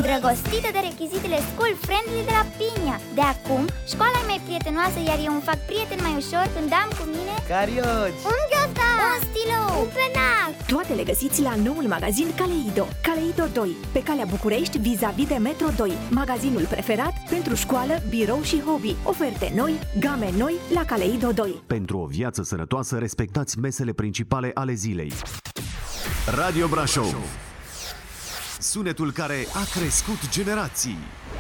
îndrăgostită de rechizitele school friendly de la Pinia. De acum, școala e mai prietenoasă, iar eu îmi fac prieten mai ușor când am cu mine carioci, un ghiozdan, un stilou, un penac. Toate le găsiți la noul magazin Caleido. Caleido 2, pe calea București, vis-a-vis de Metro 2. Magazinul preferat pentru școală, birou și hobby. Oferte noi, game noi la Caleido 2. Pentru o viață sănătoasă, respectați mesele principale ale zilei. Radio Brașov, sunetul care a crescut generații.